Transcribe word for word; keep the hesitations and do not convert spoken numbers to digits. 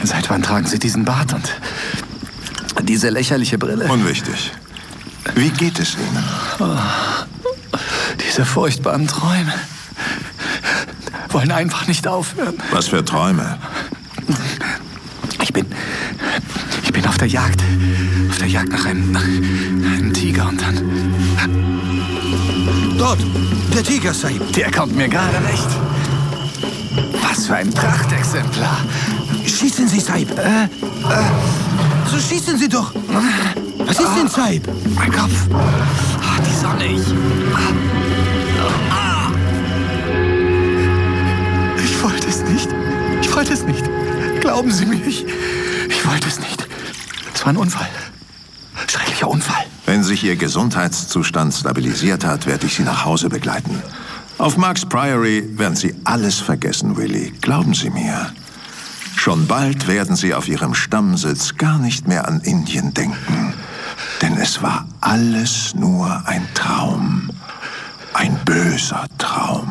Seit wann tragen Sie diesen Bart und diese lächerliche Brille? Unwichtig. Wie geht es Ihnen? Oh, diese furchtbaren Träume wollen einfach nicht aufhören. Was für Träume? Ich bin... Ich bin auf der Jagd. Auf der Jagd nach einem, nach einem Tiger und dann... Dort! Der Tiger, Sahib! Der kommt mir gerade recht. Was für ein Prachtexemplar. Schießen Sie, Sahib! Äh, äh, so schießen Sie doch! Was ist ah, denn, Sahib? Mein Kopf. Ah, die Sonne, ich... Ah, ah. Ich wollte es nicht. Ich wollte es nicht. Glauben Sie mir, ich, ich wollte es nicht. Es war ein Unfall. Schrecklicher Unfall. Wenn sich Ihr Gesundheitszustand stabilisiert hat, werde ich Sie nach Hause begleiten. Auf Marks Priory werden Sie alles vergessen, Willie. Glauben Sie mir. Schon bald werden Sie auf Ihrem Stammsitz gar nicht mehr an Indien denken. Denn es war alles nur ein Traum. Ein böser Traum.